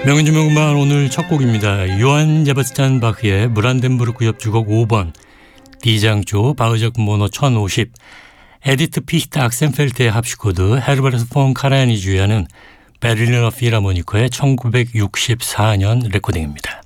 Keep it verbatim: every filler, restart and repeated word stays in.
명인주명 음반 오늘 첫 곡입니다. 요한 세바스찬 바흐의 브란덴부르크 협주곡 오 번 D장조 바흐적 모노 천오십 에디트 피히트 악센펠트의 합시코드 헤르베르트 폰 카라얀이 주의하는 베를리너 필하모니커의 천구백육십사 년 레코딩입니다.